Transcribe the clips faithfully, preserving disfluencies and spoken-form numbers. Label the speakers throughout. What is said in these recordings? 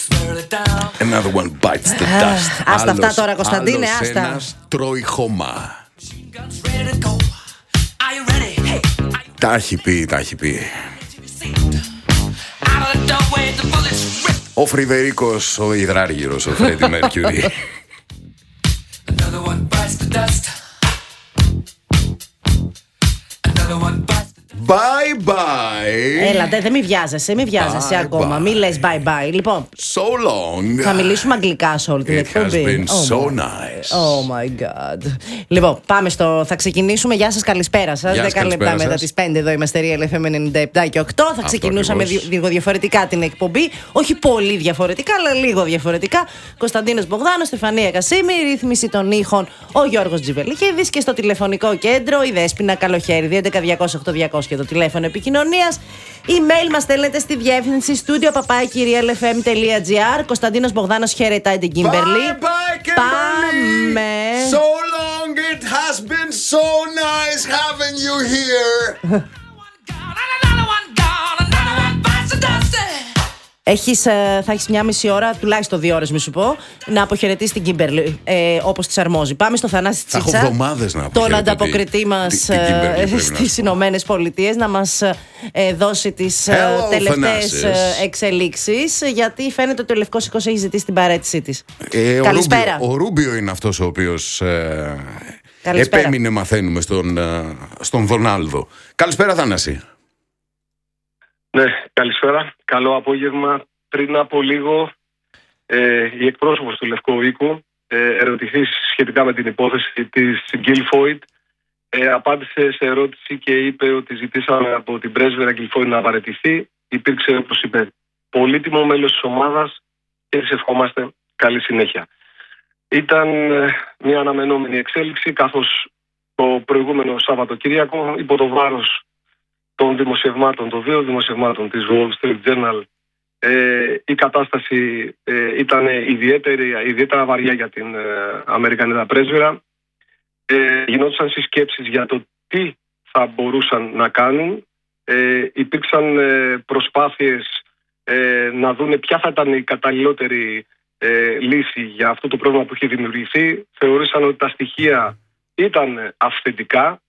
Speaker 1: Another one bites the dust.
Speaker 2: Άστα αυτά τώρα, Κωνσταντίνε,
Speaker 1: άλλος
Speaker 2: άστα.
Speaker 1: ένας τρώει χώμα. Τα έχει πει, τα έχει πει. Ο Φρυδερίκος, ο υδράργυρος, ο Φρέντι Μέρκιουρι. Bye bye.
Speaker 2: Έλα, δεν μη βιάζεσαι, μη βιάζεσαι
Speaker 1: Bye
Speaker 2: ακόμα.
Speaker 1: bye.
Speaker 2: Μη λες bye bye. Λοιπόν,
Speaker 1: So long.
Speaker 2: θα μιλήσουμε αγγλικά σε όλη την
Speaker 1: It has
Speaker 2: εκπομπή.
Speaker 1: been
Speaker 2: Oh
Speaker 1: so
Speaker 2: my-
Speaker 1: nice.
Speaker 2: Oh my god. Λοιπόν, πάμε στο. Θα ξεκινήσουμε. Γεια σας, καλησπέρα σας.
Speaker 1: Γεια σας,
Speaker 2: δέκα λεπτά
Speaker 1: καλησπέρα
Speaker 2: μετά
Speaker 1: σας.
Speaker 2: τις πέντε εδώ είμαστε Real εφ εμ ενενήντα επτά και οκτώ. Θα ξεκινούσαμε
Speaker 1: ακριβώς.
Speaker 2: δι- λίγο διαφορετικά την εκπομπή. Όχι πολύ διαφορετικά, αλλά λίγο διαφορετικά. Κωνσταντίνος Μπογδάνος, Στεφανία Κασίμη, ρύθμιση των ήχων ο Γιώργος Τζιβελιχίδης και στο τηλεφωνικό κέντρο η Δέσποινα Καλοχέρη. δύο έντεκα διακόσια οκτώ διακόσια το τηλέφωνο επικοινωνίας. Email μας στέλνετε στη διεύθυνση studio παπάκι real f m dot g r. Κωνσταντίνος Μπογδάνος χαιρετάει την Κίμπερλι.
Speaker 1: Bye bye, Kimberly.
Speaker 2: Πάμε.
Speaker 1: So long, it has been so nice having you here.
Speaker 2: Έχεις, ε, θα έχεις μια μισή ώρα, τουλάχιστον δύο ώρες μη σου πω, να αποχαιρετήσεις την Κίμπερλι ε, όπως της αρμόζει. Πάμε στο Θανάση
Speaker 1: Θα έχω
Speaker 2: Τσίτσα,
Speaker 1: εβδομάδες να
Speaker 2: τον
Speaker 1: αποχαιρετώ
Speaker 2: ανταποκριτή
Speaker 1: τη-
Speaker 2: μας
Speaker 1: τη- την Kimberly, πρέπει να
Speaker 2: στις
Speaker 1: σου πω.
Speaker 2: Ηνωμένες Πολιτείες, να μας ε, δώσει τις ε,
Speaker 1: Hello,
Speaker 2: τελευταίες ε,
Speaker 1: Θανάσης.
Speaker 2: εξελίξεις, γιατί φαίνεται ότι ο Λευκός Οίκος έχει ζητήσει την παραίτησή της.
Speaker 1: Ε, ο
Speaker 2: Καλησπέρα.
Speaker 1: Ρούμπιο, ο Ρούμπιο είναι αυτός ο οποίος ε,
Speaker 2: Καλησπέρα.
Speaker 1: επέμεινε, μαθαίνουμε, στον, ε, στον Δονάλδο. Καλησπέρα, Θανάση.
Speaker 3: Ναι, καλησπέρα. Καλό απόγευμα. Πριν από λίγο ε, η εκπρόσωπος του Λευκού Οίκου ε, ερωτηθεί σχετικά με την υπόθεση της Γκίλφόιντ, ε, απάντησε σε ερώτηση και είπε ότι ζητήσαμε από την πρέσβυρα Γκίλφόιντ να παραιτηθεί. Υπήρξε, όπως είπε, πολύτιμο μέλος της ομάδας και της ευχόμαστε καλή συνέχεια. Ήταν ε, μια αναμενόμενη εξέλιξη, καθώς το προηγούμενο Σαββατοκύριακο, υπό το βάρος των δημοσιευμάτων, των δύο δημοσιευμάτων της Wall Street Journal, ε, η κατάσταση ε, ήταν ιδιαίτερη, ιδιαίτερα βαριά για την ε, Αμερικανίδα πρέσβυρα. Ε, γινόντουσαν συσκέψεις για το τι θα μπορούσαν να κάνουν. Ε, υπήρξαν ε, προσπάθειες ε, να δούνε ποια θα ήταν η καταλληλότερη ε, λύση για αυτό το πρόβλημα που είχε δημιουργηθεί. Θεωρήσαν ότι τα στοιχεία ήταν αυθεντικά.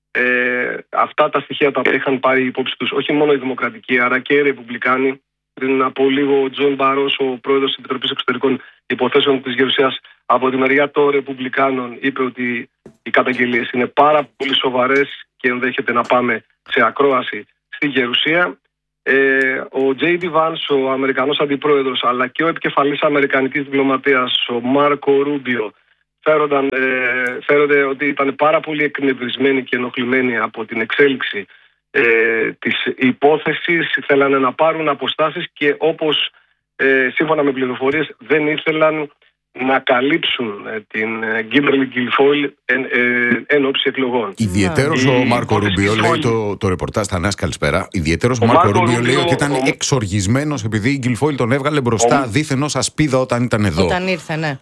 Speaker 3: Ε, αυτά τα στοιχεία τα οποία είχαν πάρει υπόψη τους όχι μόνο οι δημοκρατικοί, αλλά και οι ρεπουμπλικάνοι. Πριν από λίγο ο Τζον Μπαρός, ο πρόεδρος της Επιτροπής Εξωτερικών Υποθέσεων της Γερουσίας, από τη μεριά των ρεπουμπλικάνων είπε ότι οι καταγγελίες είναι πάρα πολύ σοβαρές και ενδέχεται να πάμε σε ακρόαση στη Γερουσία. Ε, ο Τζέι ντι Vance, ο Αμερικανός αντιπρόεδρος, αλλά και ο επικεφαλής Αμερικανικής διπλωματίας, ο Μάρκο Ρούμπιο, φέρονταν, ε, φέρονται ότι ήταν πάρα πολύ εκνευρισμένοι και ενοχλημένοι από την εξέλιξη ε, της υπόθεσης. Θέλανε να πάρουν αποστάσεις και όπως ε, σύμφωνα με πληροφορίες δεν ήθελαν να καλύψουν ε, την Γκίμπερλι Γκιλφόιλ εν, ε, εν ώψη εκλογών.
Speaker 1: Ιδιαιτέρως
Speaker 3: Η
Speaker 1: ο Μάρκο
Speaker 3: υπόθεση
Speaker 1: Ρούμπιο,
Speaker 3: της
Speaker 1: λέει
Speaker 3: Φόιλ-
Speaker 1: το, το ρεπορτάζ, Θανάση, καλησπέρα. Ιδιαιτέρως ο
Speaker 3: Ο
Speaker 1: Μάρκο
Speaker 3: Μάρκο
Speaker 1: Ρούμπιο λέει
Speaker 3: Ρούμπιο,
Speaker 1: ότι ήταν
Speaker 3: ο-
Speaker 1: εξοργισμένος επειδή η Γκιλφόιλ τον έβγαλε μπροστά
Speaker 3: Ο-
Speaker 1: δίθεν ως ασπίδα όταν ήταν εδώ.
Speaker 2: Όταν ήρθε, ναι.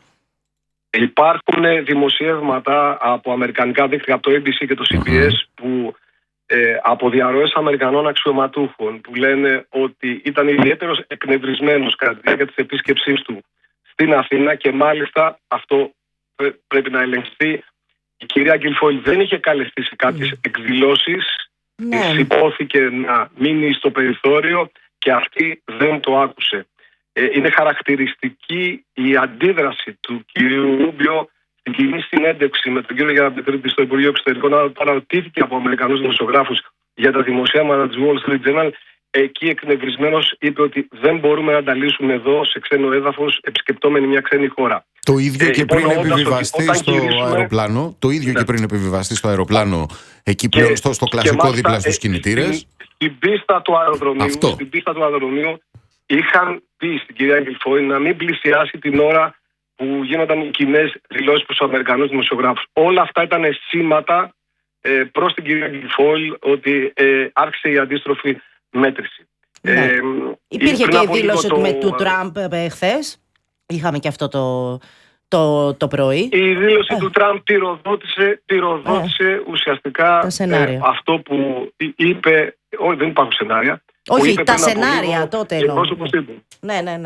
Speaker 3: Υπάρχουν δημοσιεύματα από αμερικανικά δίκτυα, από το έι μπι σι και το σι μπι ες, που ε, από διαρροές Αμερικανών αξιωματούχων που λένε ότι ήταν ιδιαίτερος εκνευρισμένος κατά τη διάρκεια της επίσκεψής του στην Αθήνα και μάλιστα αυτό πρέ- πρέπει να ελεγχθεί. Η κυρία Γκιλφόιλ δεν είχε καλεστεί σε κάποιες εκδηλώσεις,
Speaker 2: Ναι.
Speaker 3: της υπόθηκε να μείνει στο περιθώριο και αυτή δεν το άκουσε. Ε, είναι χαρακτηριστική η αντίδραση του κυρίου Ρούμπιο στην κοινή συνέντευξη με τον κύριο Γιάννη Πετρίδη στο Υπουργείο Εξωτερικών, όταν παραρωτήθηκε από Αμερικανούς δημοσιογράφους για τα δημοσιεύματα της Wall Street Journal. Εκεί εκνευρισμένος είπε ότι δεν μπορούμε να τα λύσουμε εδώ σε ξένο έδαφος επισκεπτόμενοι μια ξένη χώρα.
Speaker 1: Το ίδιο
Speaker 3: Ε,
Speaker 1: και πριν
Speaker 3: υπονοώντας ότι
Speaker 1: επιβιβαστεί
Speaker 3: όταν
Speaker 1: στο
Speaker 3: γυρίσουμε-
Speaker 1: αεροπλάνο. Το ίδιο
Speaker 3: Ναι.
Speaker 1: και πριν επιβιβαστεί στο αεροπλάνο, εκεί
Speaker 3: Και-
Speaker 1: πλέον στο, στο
Speaker 3: και
Speaker 1: κλασικό
Speaker 3: μάλιστα,
Speaker 1: δίπλα στους
Speaker 3: ε,
Speaker 1: κινητήρες.
Speaker 3: Στην, στην πίστα του αεροδρομίου,
Speaker 1: Αυτό.
Speaker 3: στην πίστα του αεροδρομίου είχαν πει στην κυρία Γκιλφόιλ να μην πλησιάσει την ώρα που γίνονταν οι κοινές δηλώσεις προς τους Αμερικανούς δημοσιογράφους. Όλα αυτά ήταν σήματα ε, προς την κυρία Γκιλφόιλ ότι ε, άρχισε η αντίστροφη μέτρηση.
Speaker 2: Ναι.
Speaker 3: Ε,
Speaker 2: Υπήρχε
Speaker 3: πριν
Speaker 2: και η
Speaker 3: από λίγο
Speaker 2: δήλωση
Speaker 3: το-
Speaker 2: του, με, του Τραμπ ε, χθες. Είχαμε και αυτό το, το, το πρωί.
Speaker 3: Η δήλωση
Speaker 2: Ε.
Speaker 3: του Τραμπ πυροδότησε, πυροδότησε ουσιαστικά
Speaker 2: Τα σενάρια.
Speaker 3: αυτό που είπε. Όχι, δεν υπάρχουν σενάρια. Που
Speaker 2: Όχι,
Speaker 3: είπε
Speaker 2: τα
Speaker 3: πριν από
Speaker 2: σενάρια
Speaker 3: λίγο
Speaker 2: τότε
Speaker 3: η
Speaker 2: εννοώ.
Speaker 3: εκπρόσωπος τύπου.
Speaker 2: Ναι, ναι, ναι.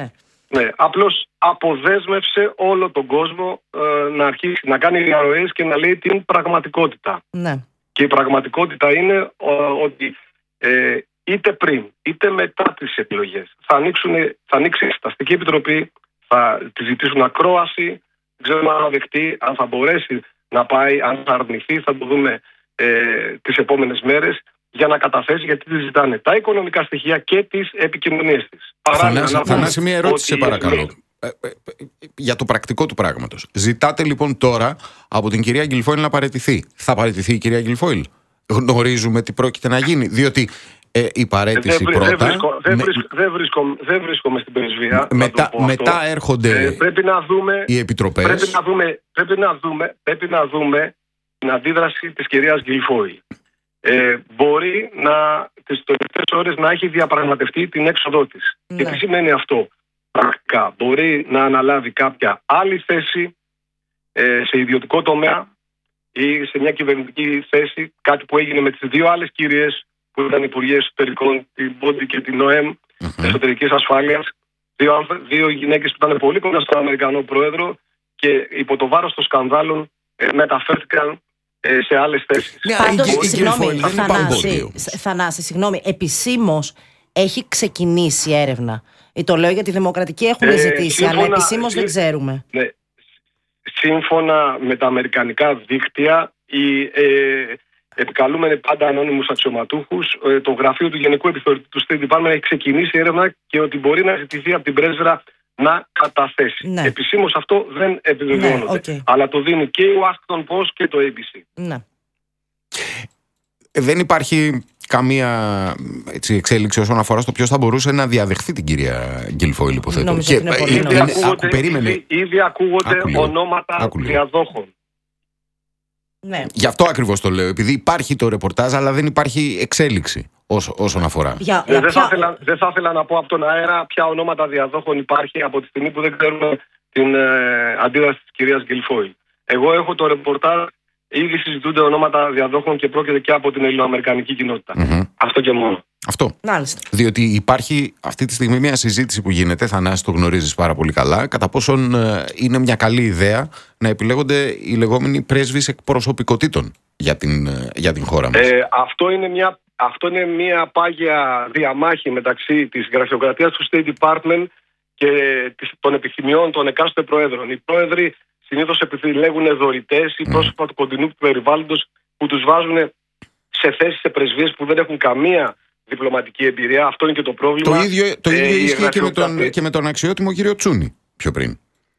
Speaker 3: Ναι, απλώς αποδέσμευσε όλο τον κόσμο ε, να αρχίσει να κάνει διαρροές και να λέει την πραγματικότητα.
Speaker 2: Ναι.
Speaker 3: Και η πραγματικότητα είναι ε, ότι ε, είτε πριν είτε μετά τις εκλογές θα, ανοίξουν, θα ανοίξει η Εξεταστική Επιτροπή, θα τη ζητήσουν ακρόαση, δεν ξέρουμε αν θα δεχτεί, αν θα μπορέσει να πάει, αν θα αρνηθεί, θα το δούμε ε, τις επόμενες μέρες, για να καταθέσει, γιατί τη ζητάνε τα οικονομικά στοιχεία και τις επικοινωνίες της.
Speaker 1: Θανάση, Θανάση, μία ερώτηση σε παρακαλώ. Ε, ε, ε, για το πρακτικό του πράγματος. Ζητάτε λοιπόν τώρα από την κυρία Γκιλφόιλ να παραιτηθεί. Θα παραιτηθεί η κυρία Γκιλφόιλ? Γνωρίζουμε τι πρόκειται να γίνει? Διότι ε, η παραίτηση
Speaker 3: δεν,
Speaker 1: πρώτα...
Speaker 3: Δεν, βρίσκω, δεν, με, βρίσκω, δεν, βρίσκω, δεν βρίσκομαι στην πρεσβεία.
Speaker 1: Μετά, μετά έρχονται
Speaker 3: ε, πρέπει να δούμε, οι επιτροπές. Πρέπει να δούμε, πρέπει να δούμε, πρέπει να δούμε την αντίδραση της κυρίας Γκιλφόιλ. Ε, μπορεί να τις τελευταίες ώρες να έχει διαπραγματευτεί την έξοδό της. Ναι. Και τι σημαίνει αυτό πρακτικά? Μπορεί να αναλάβει κάποια άλλη θέση ε, σε ιδιωτικό τομέα ή σε μια κυβερνητική θέση, κάτι που έγινε με τις δύο άλλες κυρίες που ήταν υπουργοί εσωτερικών, την Μπόντι και την ΟΕΜ, mm-hmm. εσωτερικής ασφάλειας. Δύο, δύο γυναίκες που ήταν πολύ κοντά στον Αμερικανό πρόεδρο και υπό το βάρος των σκανδάλων ε, μεταφέρθηκαν σε άλλες θέσεις.
Speaker 2: Πάντως, συγγνώμη, Θανάση, Θανάση, συγγνώμη, επισήμως έχει ξεκινήσει έρευνα. Το λέω γιατί οι δημοκρατικοί έχουν ε, ζητήσει, σύμφωνα, αλλά επισήμως δεν ξέρουμε. Ναι,
Speaker 3: σύμφωνα με τα αμερικανικά δίκτυα, οι ε, επικαλούμενοι πάντα ανώνυμους αξιωματούχους, ε, το γραφείο του Γενικού Επιθεωρητή του State Department έχει ξεκινήσει έρευνα και ότι μπορεί να ζητηθεί από την πρέσβυρα να καταθέσει. Ναι. Επισήμως αυτό δεν επιβεβαιώνεται. Ναι, okay. Αλλά το δίνει και η Washington Post και το έι μπι σι.
Speaker 2: Ναι.
Speaker 1: Δεν υπάρχει καμία έτσι, εξέλιξη όσον αφορά στο ποιος θα μπορούσε να διαδεχθεί την κυρία Γκιλφόιλ, υποθέτω.
Speaker 3: Και, ήδη, ήδη, ακούγονται, περίμενε. ήδη, ήδη ακούγονται Άκου ονόματα Άκου διαδόχων.
Speaker 2: Ναι.
Speaker 1: Γι' αυτό ακριβώς το λέω. Επειδή υπάρχει το ρεπορτάζ, αλλά δεν υπάρχει εξέλιξη όσο, όσον αφορά.
Speaker 3: Για, για δεν, ποια... θα ήθελα, δεν θα ήθελα να πω από τον αέρα ποια ονόματα διαδόχων υπάρχει από τη στιγμή που δεν ξέρουμε την ε, αντίδραση της κυρίας Γκιλφόιλ. Εγώ έχω το ρεπορτάζ, ήδη συζητούνται ονόματα διαδόχων και πρόκειται και από την ελληνοαμερικανική κοινότητα. Mm-hmm. Αυτό και μόνο.
Speaker 1: Αυτό.
Speaker 2: Μάλιστα.
Speaker 1: Διότι υπάρχει αυτή τη στιγμή μια συζήτηση που γίνεται, Θανάση, το γνωρίζεις πάρα πολύ καλά, κατά πόσον ε, είναι μια καλή ιδέα να επιλέγονται οι λεγόμενοι πρέσβεις εκπροσωπικότητων για την, ε, για την χώρα μας.
Speaker 3: Ε, αυτό, είναι μια, αυτό είναι μια πάγια διαμάχη μεταξύ της γραφειοκρατίας του State Department και των επιθυμιών των εκάστοτε προέδρων. Οι πρόεδροι συνήθως επιλέγουν δωρητές ή πρόσωπα mm. του κοντινού περιβάλλοντος που τους βάζουν σε θέσεις, σε πρεσβείες που δεν έχουν καμία διπλωματική εμπειρία. Αυτό είναι και το πρόβλημα.
Speaker 1: Το ίδιο, το ίδιο ε, ίσχυε και με, τον, και με τον αξιότιμο κύριο Τσούνη πιο πριν.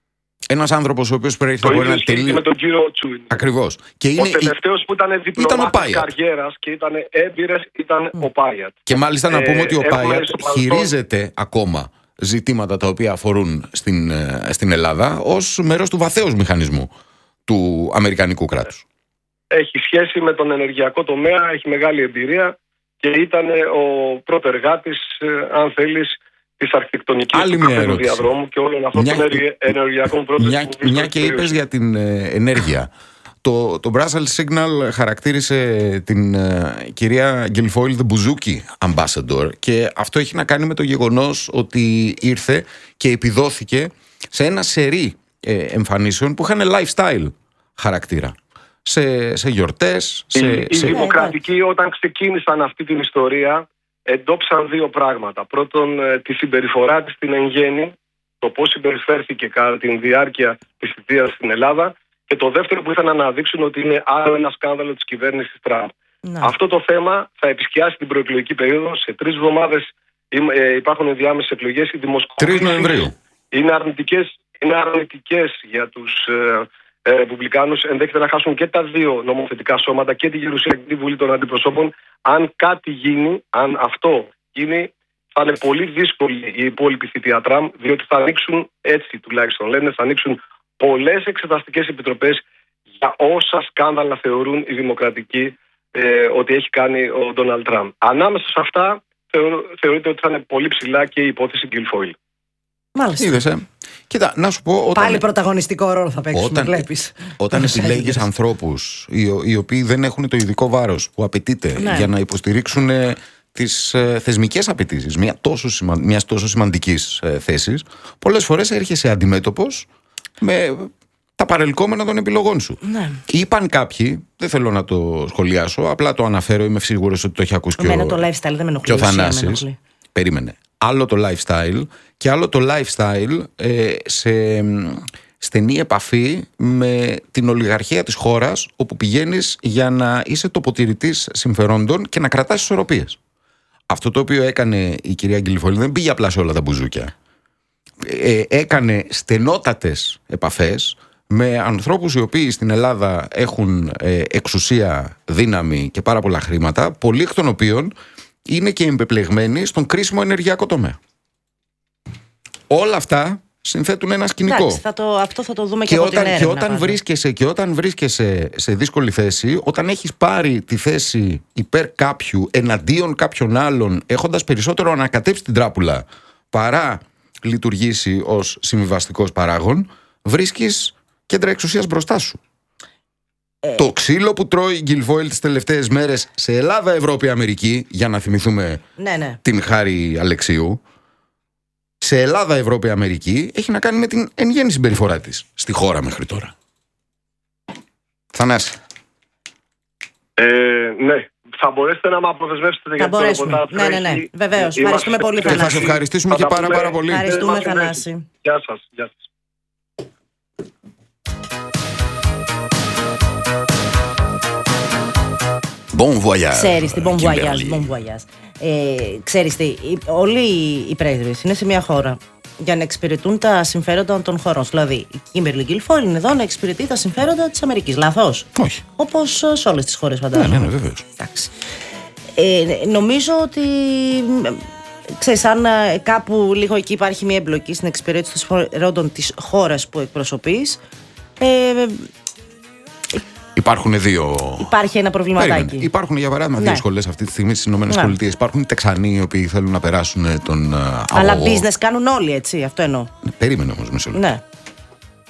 Speaker 1: Ένας άνθρωπος ο οποίος προέρχεται από ένα τελείω.
Speaker 3: Και με τον κύριο Τσούνη.
Speaker 1: Ακριβώς.
Speaker 3: Και είναι ο τελευταίος που ήταν διπλωμάτης καριέρας και ήταν έμπειρες ήταν mm. ο Πάιατ.
Speaker 1: Και μάλιστα να πούμε ε, ότι ο Πάιατ χειρίζεται ακόμα ζητήματα τα οποία αφορούν στην, στην Ελλάδα ως μέρος του βαθέως μηχανισμού του αμερικανικού κράτους.
Speaker 3: Έχει σχέση με τον ενεργειακό τομέα, έχει μεγάλη εμπειρία και ήταν ο πρωτεργάτης, αν θέλεις, της αρχιτεκτονικής του διαδρόμου και όλων αυτών των ενεργειακών πρότυπων.
Speaker 1: Μια, μια και είπες για την ε, ενέργεια. Το, το Brussels Signal χαρακτήρισε την ε, κυρία Γκιλφόιλ the Bouzouki Ambassador και αυτό έχει να κάνει με το γεγονός ότι ήρθε και επιδόθηκε σε ένα σερί ε, εμφανίσεων που είχαν lifestyle χαρακτήρα. Σε, σε γιορτές. Σε,
Speaker 3: οι, σε... οι δημοκρατικοί όταν ξεκίνησαν αυτή την ιστορία εντόπισαν δύο πράγματα. Πρώτον, τη συμπεριφορά της στην εν γέννη, το πώς συμπεριφέρθηκε κατά τη διάρκεια της θητείας στην Ελλάδα, και το δεύτερο που ήθελαν να αναδείξουν ότι είναι άλλο ένα σκάνδαλο της κυβέρνησης Τραμπ. Ναι. Αυτό το θέμα θα επισκιάσει την προεκλογική περίοδο. Σε τρεις εβδομάδες υπάρχουν ενδιάμεσες εκλογές. Οι δημοσκοπήσεις
Speaker 1: τρεις Νοεμβρίου
Speaker 3: είναι αρνητικές, είναι αρνητικές για τους ε, Ρεπουμπλικάνους. Ενδέχεται να χάσουν και τα δύο νομοθετικά σώματα, και τη Γερουσία και τη Βουλή των Αντιπροσώπων. Αν κάτι γίνει, αν αυτό γίνει, θα είναι πολύ δύσκολη η υπόλοιπη θητεία Τραμπ, διότι θα ανοίξουν, έτσι τουλάχιστον λένε, θα ανοίξουν πολλές εξεταστικές επιτροπές για όσα σκάνδαλα θεωρούν οι δημοκρατικοί ε, ότι έχει κάνει ο Ντόναλντ Τραμπ. Ανάμεσα σε αυτά θεωρ, θεωρείται ότι θα είναι πολύ ψηλά και η υπόθεση Γκιλφόιλ.
Speaker 2: Μάλιστα.
Speaker 1: Είδες, ε. Κοίτα, να σου πω. Όταν...
Speaker 2: Πάλι πρωταγωνιστικό ρόλο θα παίξουμε, όταν... βλέπεις.
Speaker 1: Όταν επιλέγεις ανθρώπους οι, οι οποίοι δεν έχουν το ειδικό βάρος που απαιτείται ναι. για να υποστηρίξουν τις ε, θεσμικές απαιτήσεις μια τόσο σημα... μιας τόσο σημαντικής ε, θέσης, πολλές φορές έρχεσαι αντιμέτωπος με τα παρελκόμενα των επιλογών σου.
Speaker 2: Ναι.
Speaker 1: Είπαν κάποιοι, δεν θέλω να το σχολιάσω, απλά το αναφέρω, είμαι σίγουρος ότι το έχει ακούσει και ο,
Speaker 2: το lifestyle δεν με
Speaker 1: και ο Θανάσης. Περίμενε. Άλλο το lifestyle και άλλο το lifestyle ε, σε στενή επαφή με την ολιγαρχία της χώρας, όπου πηγαίνεις για να είσαι τοποτηρητής συμφερόντων και να κρατάς ισορροπίες. Αυτό το οποίο έκανε η κυρία Γκυλιφόλη δεν πήγε απλά σε όλα τα μπουζούκια. Ε, έκανε στενότατες επαφές με ανθρώπους οι οποίοι στην Ελλάδα έχουν ε, εξουσία, δύναμη και πάρα πολλά χρήματα, πολλοί εκ των οποίων είναι και εμπεπλεγμένοι στον κρίσιμο ενεργειακό τομέα. Όλα αυτά συνθέτουν ένα σκηνικό.
Speaker 2: Εντάξει, θα το, αυτό θα το δούμε και,
Speaker 1: και
Speaker 2: από
Speaker 1: όταν,
Speaker 2: την
Speaker 1: και
Speaker 2: έρευνα.
Speaker 1: όταν βρίσκεσαι, και όταν βρίσκεσαι σε δύσκολη θέση, όταν έχεις πάρει τη θέση υπέρ κάποιου εναντίον κάποιον άλλον, έχοντας περισσότερο ανακατέψει την τράπουλα παρά λειτουργήσει ως συμβιβαστικός παράγων, βρίσκεις κέντρα εξουσίας μπροστά σου. Ε... Το ξύλο που τρώει η Γκυλφόιλ τις τελευταίες μέρες σε Ελλάδα, Ευρώπη, Αμερική, για να θυμηθούμε
Speaker 2: ναι, ναι.
Speaker 1: την Χάρη Αλεξίου, σε Ελλάδα, Ευρώπη, Αμερική, έχει να κάνει με την εν γέννη συμπεριφορά της στη χώρα μέχρι τώρα. Θανάση.
Speaker 3: Ε, ναι. Θα μπορέσετε να με αποδεσμεύσετε για
Speaker 2: το ρεπορτάζ. Ναι, ναι, ναι. Βεβαίως. Ευχαριστούμε πολύ, Θανάση.
Speaker 1: Και θα σε ευχαριστήσουμε και πάρα, πάρα πολύ.
Speaker 2: Ευχαριστούμε, Θανάση.
Speaker 3: Γεια σας. Γεια σας.
Speaker 1: Bon voyage.
Speaker 2: Ξέρεις τι, bon voyage, bon voyage. Ε, ξέρεις τι, όλοι οι πρέσβεις είναι σε μια χώρα για να εξυπηρετούν τα συμφέροντα των χωρών. Δηλαδή, η Κίμπερλι Γκυλφόιλ είναι εδώ να εξυπηρετεί τα συμφέροντα της Αμερικής. Λάθος?
Speaker 1: Όχι.
Speaker 2: Όπως σε όλες τις χώρες, φαντάζομαι.
Speaker 1: Ναι, ναι, βεβαίως.
Speaker 2: Εντάξει. Ε, νομίζω ότι, ξέρεις, αν κάπου λίγο εκεί υπάρχει μια εμπλοκή στην εξυπηρέτηση των συμφέροντων της χώρας που εκπροσωπείς, ε,
Speaker 1: υπάρχουν δύο.
Speaker 2: Υπάρχει ένα προβληματάκι.
Speaker 1: Περίμενε. Υπάρχουν, για παράδειγμα,
Speaker 2: ναι.
Speaker 1: δύο σχολές αυτή τη στιγμή στις ΗΠΑ. Ναι. Υπάρχουν Τεξανοί οι οποίοι θέλουν να περάσουν τον αγωγό.
Speaker 2: Αλλά business κάνουν όλοι, έτσι, αυτό εννοώ.
Speaker 1: Ναι, περίμενε όμως μισό λεπτό.
Speaker 2: Ναι.